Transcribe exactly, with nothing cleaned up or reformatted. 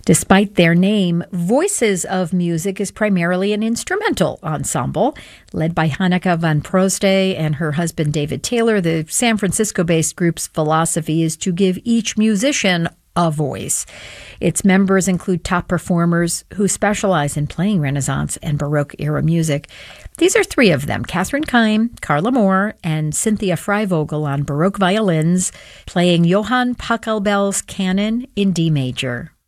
Despite their name, Voices of Music is primarily an instrumental ensemble. Led by Hanneke van Proste and her husband David Taylor, the San Francisco-based group's philosophy is to give each musician a voice. Its members include top performers who specialize in playing Renaissance and Baroque-era music. These are three of them: Catherine Keim, Carla Moore, and Cynthia Freivogel on Baroque violins, playing Johann Pachelbel's Canon in D major.